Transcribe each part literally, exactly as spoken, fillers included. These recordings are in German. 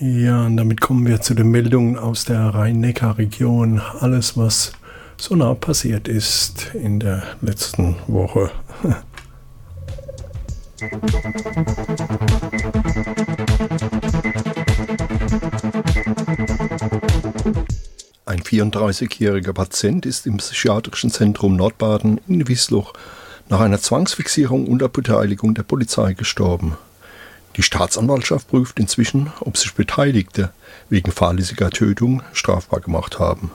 Ja, und damit kommen wir zu den Meldungen aus der Rhein-Neckar-Region. Alles, was so nah passiert ist in der letzten Woche. Ein vierunddreißigjähriger Patient ist im psychiatrischen Zentrum Nordbaden in Wiesloch nach einer Zwangsfixierung unter Beteiligung der Polizei gestorben. Die Staatsanwaltschaft prüft inzwischen, ob sich Beteiligte wegen fahrlässiger Tötung strafbar gemacht haben.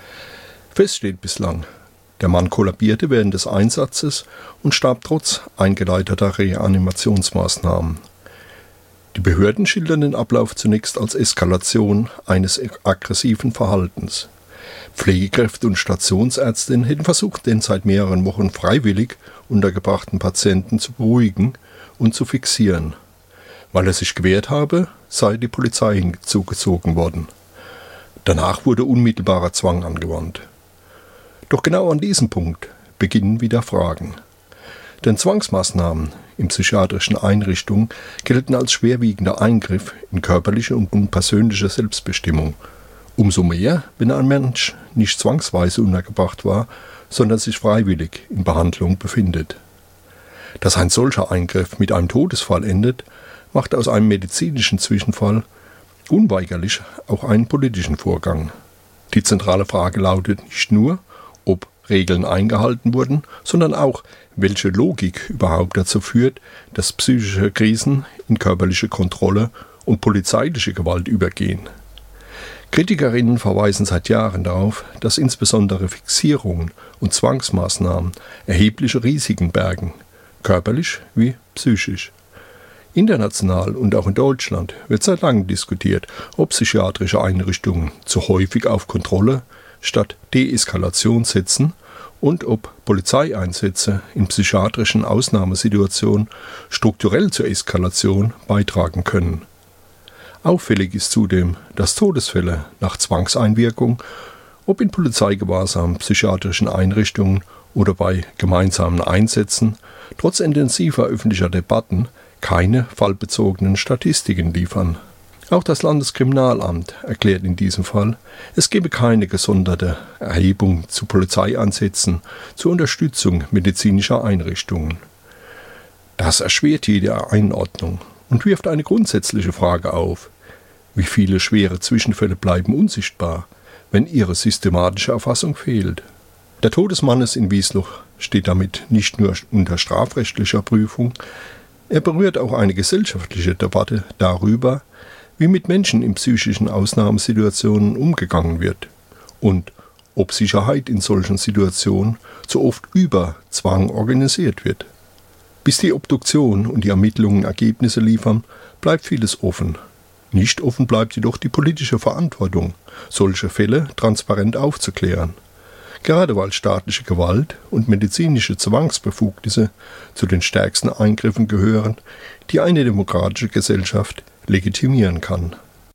Fest steht bislang, der Mann kollabierte während des Einsatzes und starb trotz eingeleiteter Reanimationsmaßnahmen. Die Behörden schildern den Ablauf zunächst als Eskalation eines aggressiven Verhaltens. Pflegekräfte und Stationsärztinnen hätten versucht, den seit mehreren Wochen freiwillig untergebrachten Patienten zu beruhigen und zu fixieren. Weil er sich gewehrt habe, sei die Polizei hinzugezogen worden. Danach wurde unmittelbarer Zwang angewandt. Doch genau an diesem Punkt beginnen wieder Fragen. Denn Zwangsmaßnahmen in psychiatrischen Einrichtungen gelten als schwerwiegender Eingriff in körperliche und persönliche Selbstbestimmung. Umso mehr, wenn ein Mensch nicht zwangsweise untergebracht war, sondern sich freiwillig in Behandlung befindet. Dass ein solcher Eingriff mit einem Todesfall endet, macht aus einem medizinischen Zwischenfall unweigerlich auch einen politischen Vorgang. Die zentrale Frage lautet nicht nur, ob Regeln eingehalten wurden, sondern auch, welche Logik überhaupt dazu führt, dass psychische Krisen in körperliche Kontrolle und polizeiliche Gewalt übergehen. Kritikerinnen verweisen seit Jahren darauf, dass insbesondere Fixierungen und Zwangsmaßnahmen erhebliche Risiken bergen, körperlich wie psychisch. International und auch in Deutschland wird seit langem diskutiert, ob psychiatrische Einrichtungen zu häufig auf Kontrolle statt Deeskalation setzen und ob Polizeieinsätze in psychiatrischen Ausnahmesituationen strukturell zur Eskalation beitragen können. Auffällig ist zudem, dass Todesfälle nach Zwangseinwirkung, ob in Polizeigewahrsam, psychiatrischen Einrichtungen oder bei gemeinsamen Einsätzen, trotz intensiver öffentlicher Debatten keine fallbezogenen Statistiken liefern. Auch das Landeskriminalamt erklärt in diesem Fall, es gebe keine gesonderte Erhebung zu Polizeieinsätzen zur Unterstützung medizinischer Einrichtungen. Das erschwert jede Einordnung und wirft eine grundsätzliche Frage auf: Wie viele schwere Zwischenfälle bleiben unsichtbar, wenn ihre systematische Erfassung fehlt? Der Tod des Mannes in Wiesloch steht damit nicht nur unter strafrechtlicher Prüfung, er berührt auch eine gesellschaftliche Debatte darüber, wie mit Menschen in psychischen Ausnahmesituationen umgegangen wird und ob Sicherheit in solchen Situationen zu oft über Zwang organisiert wird. Bis die Obduktion und die Ermittlungen Ergebnisse liefern, bleibt vieles offen. Nicht offen bleibt jedoch die politische Verantwortung, solche Fälle transparent aufzuklären. Gerade weil staatliche Gewalt und medizinische Zwangsbefugnisse zu den stärksten Eingriffen gehören, die eine demokratische Gesellschaft legitimieren kann.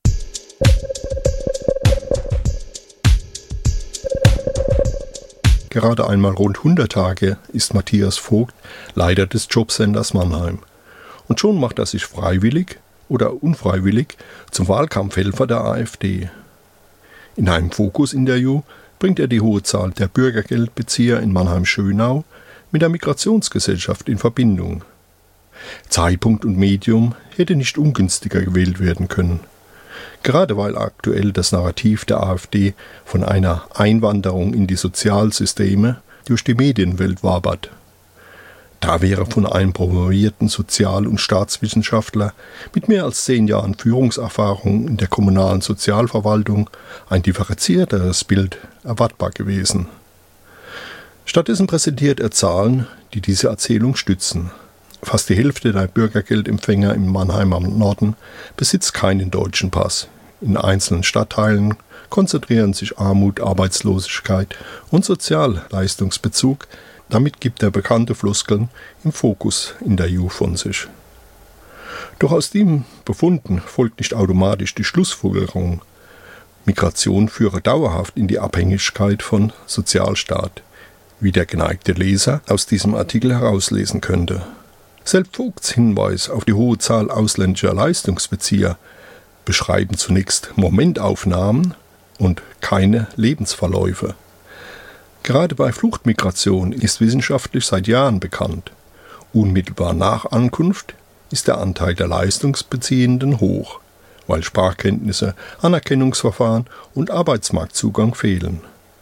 Gerade einmal rund hundert Tage ist Matthias Vogt Leiter des Jobcenters Mannheim. Und schon macht er sich freiwillig oder unfreiwillig zum Wahlkampfhelfer der AfD. In einem Fokus-Interview bringt er die hohe Zahl der Bürgergeldbezieher in Mannheim-Schönau mit der Migrationsgesellschaft in Verbindung. Zeitpunkt und Medium hätte nicht ungünstiger gewählt werden können. Gerade weil aktuell das Narrativ der AfD von einer Einwanderung in die Sozialsysteme durch die Medienwelt wabert. Da wäre von einem promovierten Sozial- und Staatswissenschaftler mit mehr als zehn Jahren Führungserfahrung in der kommunalen Sozialverwaltung ein differenzierteres Bild erwartbar gewesen. Stattdessen präsentiert er Zahlen, die diese Erzählung stützen. Fast die Hälfte der Bürgergeldempfänger im Mannheimer Norden besitzt keinen deutschen Pass. In einzelnen Stadtteilen konzentrieren sich Armut, Arbeitslosigkeit und Sozialleistungsbezug. Damit gibt er bekannte Floskeln im Fokus-Interview von sich. Doch aus dem Befunden folgt nicht automatisch die Schlussfolgerung: Migration führe dauerhaft in die Abhängigkeit von Sozialstaat, wie der geneigte Leser aus diesem Artikel herauslesen könnte. Selbst Vogts Hinweis auf die hohe Zahl ausländischer Leistungsbezieher beschreiben zunächst Momentaufnahmen und keine Lebensverläufe. Gerade bei Fluchtmigration ist wissenschaftlich seit Jahren bekannt, unmittelbar nach Ankunft ist der Anteil der Leistungsbeziehenden hoch, weil Sprachkenntnisse, Anerkennungsverfahren und Arbeitsmarktzugang fehlen.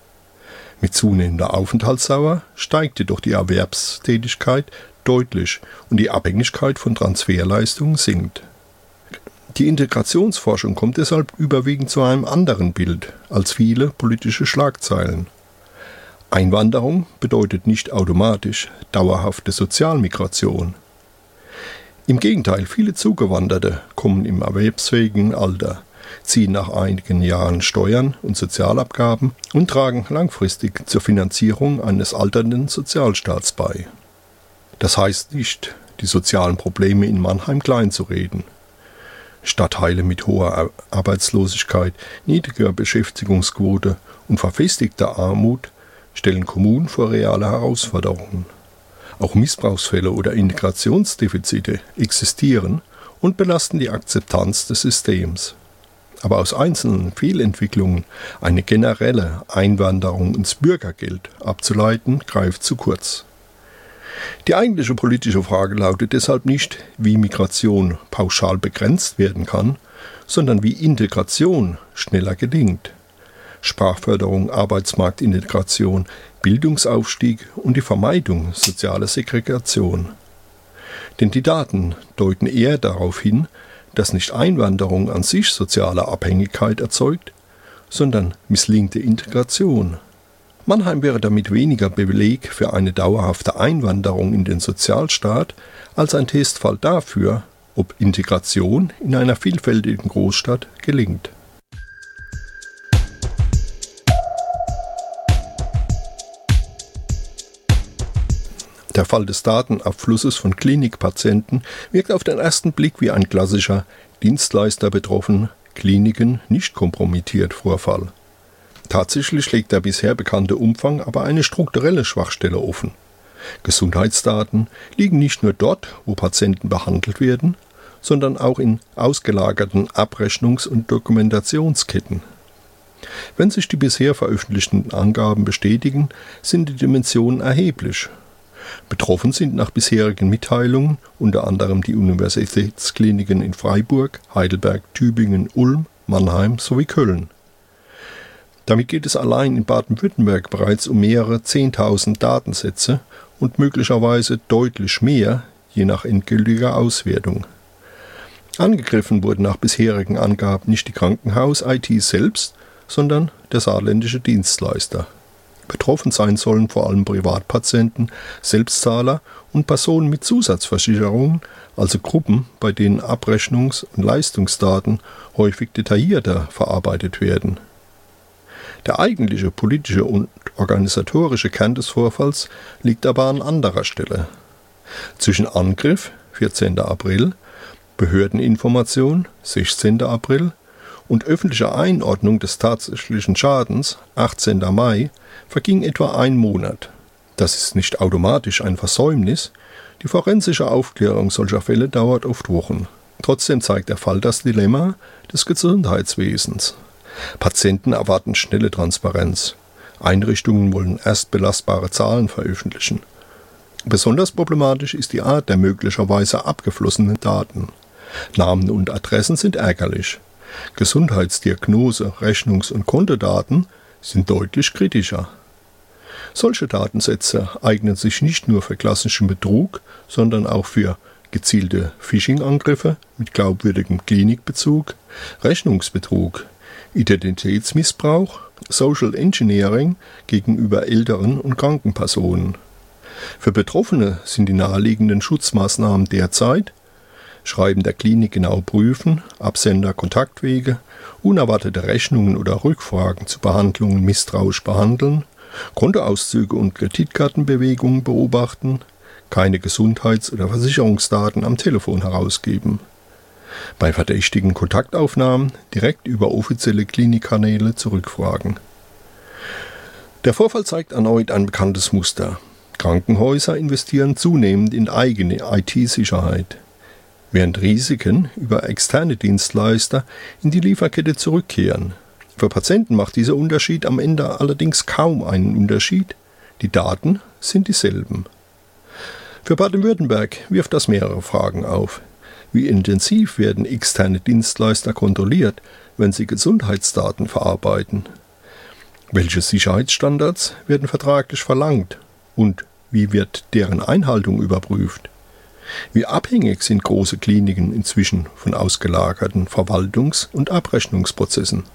Mit zunehmender Aufenthaltsdauer steigt jedoch die Erwerbstätigkeit deutlich und die Abhängigkeit von Transferleistungen sinkt. Die Integrationsforschung kommt deshalb überwiegend zu einem anderen Bild als viele politische Schlagzeilen. Einwanderung bedeutet nicht automatisch dauerhafte Sozialmigration. Im Gegenteil, viele Zugewanderte kommen im erwerbsfähigen Alter, ziehen nach einigen Jahren Steuern und Sozialabgaben und tragen langfristig zur Finanzierung eines alternden Sozialstaats bei. Das heißt nicht, die sozialen Probleme in Mannheim kleinzureden. Stadtteile mit hoher Arbeitslosigkeit, niedriger Beschäftigungsquote und verfestigter Armut stellen Kommunen vor reale Herausforderungen. Auch Missbrauchsfälle oder Integrationsdefizite existieren und belasten die Akzeptanz des Systems. Aber aus einzelnen Fehlentwicklungen eine generelle Einwanderung ins Bürgergeld abzuleiten, greift zu kurz. Die eigentliche politische Frage lautet deshalb nicht, wie Migration pauschal begrenzt werden kann, sondern wie Integration schneller gelingt. Sprachförderung, Arbeitsmarktintegration, Bildungsaufstieg und die Vermeidung sozialer Segregation. Denn die Daten deuten eher darauf hin, dass nicht Einwanderung an sich soziale Abhängigkeit erzeugt, sondern misslingende Integration. Mannheim wäre damit weniger Beleg für eine dauerhafte Einwanderung in den Sozialstaat als ein Testfall dafür, ob Integration in einer vielfältigen Großstadt gelingt. Der Fall des Datenabflusses von Klinikpatienten wirkt auf den ersten Blick wie ein klassischer Dienstleister betroffen, Kliniken nicht kompromittiert Vorfall. Tatsächlich legt der bisher bekannte Umfang aber eine strukturelle Schwachstelle offen. Gesundheitsdaten liegen nicht nur dort, wo Patienten behandelt werden, sondern auch in ausgelagerten Abrechnungs- und Dokumentationsketten. Wenn sich die bisher veröffentlichten Angaben bestätigen, sind die Dimensionen erheblich. Betroffen sind nach bisherigen Mitteilungen unter anderem die Universitätskliniken in Freiburg, Heidelberg, Tübingen, Ulm, Mannheim sowie Köln. Damit geht es allein in Baden-Württemberg bereits um mehrere zehntausend Datensätze und möglicherweise deutlich mehr, je nach endgültiger Auswertung. Angegriffen wurden nach bisherigen Angaben nicht die Krankenhaus-I T selbst, sondern der saarländische Dienstleister. Betroffen sein sollen vor allem Privatpatienten, Selbstzahler und Personen mit Zusatzversicherungen, also Gruppen, bei denen Abrechnungs- und Leistungsdaten häufig detaillierter verarbeitet werden. Der eigentliche politische und organisatorische Kern des Vorfalls liegt aber an anderer Stelle. Zwischen Angriff, vierzehnten April, Behördeninformation, sechzehnten April, und öffentlicher Einordnung des tatsächlichen Schadens, achtzehnten Mai, verging etwa ein Monat. Das ist nicht automatisch ein Versäumnis. Die forensische Aufklärung solcher Fälle dauert oft Wochen. Trotzdem zeigt der Fall das Dilemma des Gesundheitswesens. Patienten erwarten schnelle Transparenz. Einrichtungen wollen erst belastbare Zahlen veröffentlichen. Besonders problematisch ist die Art der möglicherweise abgeflossenen Daten. Namen und Adressen sind ärgerlich. Gesundheitsdiagnose, Rechnungs- und Kontodaten sind deutlich kritischer. Solche Datensätze eignen sich nicht nur für klassischen Betrug, sondern auch für gezielte Phishing-Angriffe mit glaubwürdigem Klinikbezug, Rechnungsbetrug, Identitätsmissbrauch, Social Engineering gegenüber älteren und kranken Personen. Für Betroffene sind die naheliegenden Schutzmaßnahmen derzeit Schreiben der Klinik genau prüfen, Absender Kontaktwege, unerwartete Rechnungen oder Rückfragen zu Behandlungen misstrauisch behandeln, Kontoauszüge und Kreditkartenbewegungen beobachten, keine Gesundheits- oder Versicherungsdaten am Telefon herausgeben. Bei verdächtigen Kontaktaufnahmen direkt über offizielle Klinikkanäle zurückfragen. Der Vorfall zeigt erneut ein bekanntes Muster. Krankenhäuser investieren zunehmend in eigene I T-Sicherheit. während Risiken über externe Dienstleister in die Lieferkette zurückkehren. Für Patienten macht dieser Unterschied am Ende allerdings kaum einen Unterschied. Die Daten sind dieselben. Für Baden-Württemberg wirft das mehrere Fragen auf. Wie intensiv werden externe Dienstleister kontrolliert, wenn sie Gesundheitsdaten verarbeiten? Welche Sicherheitsstandards werden vertraglich verlangt? Und wie wird deren Einhaltung überprüft? Wie abhängig sind große Kliniken inzwischen von ausgelagerten Verwaltungs- und Abrechnungsprozessen?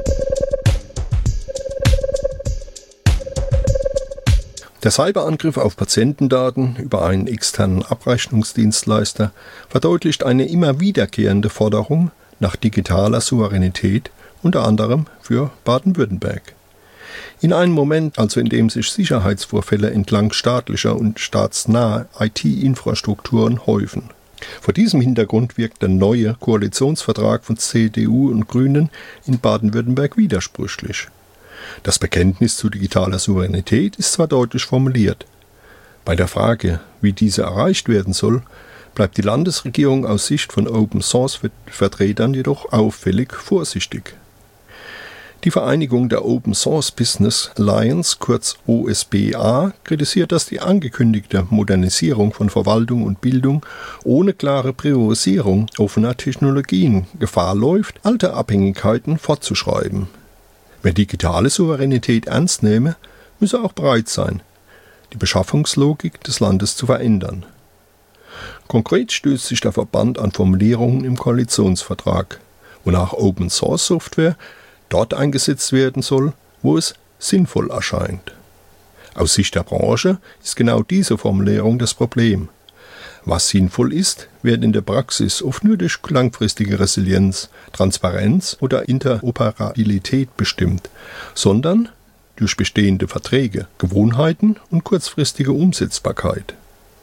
Der Cyberangriff auf Patientendaten über einen externen Abrechnungsdienstleister verdeutlicht eine immer wiederkehrende Forderung nach digitaler Souveränität, unter anderem für Baden-Württemberg. In einem Moment, also in dem sich Sicherheitsvorfälle entlang staatlicher und staatsnaher I T-Infrastrukturen häufen. Vor diesem Hintergrund wirkt der neue Koalitionsvertrag von C D U und Grünen in Baden-Württemberg widersprüchlich. Das Bekenntnis zu digitaler Souveränität ist zwar deutlich formuliert. Bei der Frage, wie diese erreicht werden soll, bleibt die Landesregierung aus Sicht von Open-Source-Vertretern jedoch auffällig vorsichtig. Die Vereinigung der Open Source Business Alliance, kurz O S B A, kritisiert, dass die angekündigte Modernisierung von Verwaltung und Bildung ohne klare Priorisierung offener Technologien Gefahr läuft, alte Abhängigkeiten fortzuschreiben. Wer digitale Souveränität ernst nehme, müsse auch bereit sein, die Beschaffungslogik des Landes zu verändern. Konkret stößt sich der Verband an Formulierungen im Koalitionsvertrag, wonach Open Source Software dort eingesetzt werden soll, wo es sinnvoll erscheint. Aus Sicht der Branche ist genau diese Formulierung das Problem. Was sinnvoll ist, wird in der Praxis oft nur durch langfristige Resilienz, Transparenz oder Interoperabilität bestimmt, sondern durch bestehende Verträge, Gewohnheiten und kurzfristige Umsetzbarkeit.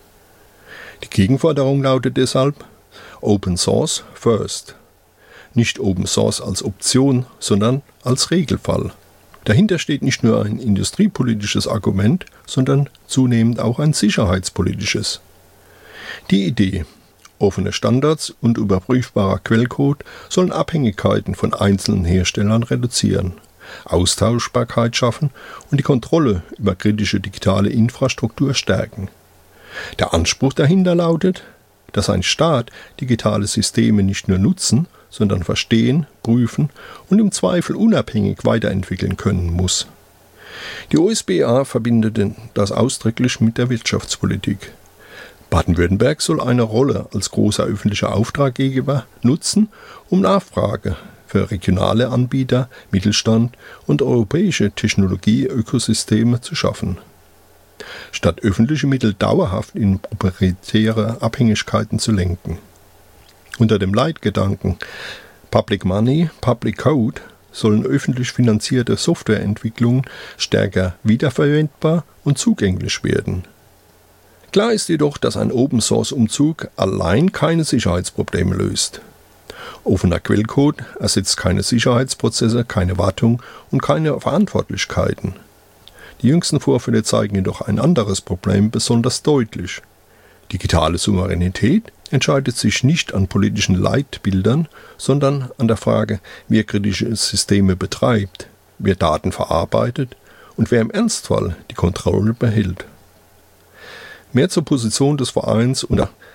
Die Gegenforderung lautet deshalb Open Source First. Nicht Open Source als Option, sondern als Regelfall. Dahinter steht nicht nur ein industriepolitisches Argument, sondern zunehmend auch ein sicherheitspolitisches. Die Idee, offene Standards und überprüfbarer Quellcode sollen Abhängigkeiten von einzelnen Herstellern reduzieren, Austauschbarkeit schaffen und die Kontrolle über kritische digitale Infrastruktur stärken. Der Anspruch dahinter lautet, dass ein Staat digitale Systeme nicht nur nutzen, sondern verstehen, prüfen und im Zweifel unabhängig weiterentwickeln können muss. Die O S B A verbindet das ausdrücklich mit der Wirtschaftspolitik. Baden-Württemberg soll eine Rolle als großer öffentlicher Auftraggeber nutzen, um Nachfrage für regionale Anbieter, Mittelstand und europäische Technologie-Ökosysteme zu schaffen. Statt öffentliche Mittel dauerhaft in proprietäre Abhängigkeiten zu lenken. Unter dem Leitgedanken Public Money, Public Code sollen öffentlich finanzierte Softwareentwicklungen stärker wiederverwendbar und zugänglich werden. Klar ist jedoch, dass ein Open-Source-Umzug allein keine Sicherheitsprobleme löst. Offener Quellcode ersetzt keine Sicherheitsprozesse, keine Wartung und keine Verantwortlichkeiten. Die jüngsten Vorfälle zeigen jedoch ein anderes Problem besonders deutlich. Digitale Souveränität entscheidet sich nicht an politischen Leitbildern, sondern an der Frage, wer kritische Systeme betreibt, wer Daten verarbeitet und wer im Ernstfall die Kontrolle behält. Mehr zur Position des Vereins unter